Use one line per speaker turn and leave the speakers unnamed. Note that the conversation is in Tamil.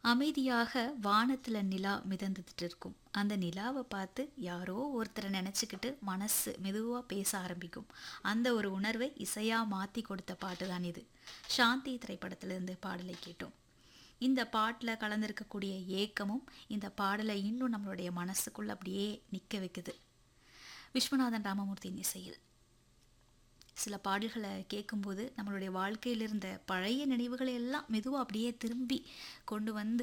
அமைதியாக வானத்துல நிலா மிதந்துட்டு இருக்கும். அந்த நிலாவை பார்த்து யாரோ ஒருத்தரை நினைச்சுக்கிட்டு மனசு மெதுவா பேச ஆரம்பிக்கும். அந்த ஒரு உணர்வை இசையா மாத்தி கொடுத்த பாட்டு தான் இது. சாந்தி திரைப்படத்திலிருந்து பாடலை கேட்டோம். இந்த பாட்டில் கலந்திருக்கக்கூடிய ஏக்கமும் இந்த பாடலை இன்னும் நம்மளுடைய மனசுக்குள்ள அப்படியே நிற்க வைக்குது. விஸ்வநாதன் ராமமூர்த்தியின் இசையில் சில பாடல்களை கேட்கும்போது நம்மளுடைய வாழ்க்கையில் இருந்த பழைய நினைவுகளை எல்லாம் மெதுவாக அப்படியே திரும்பி கொண்டு வந்து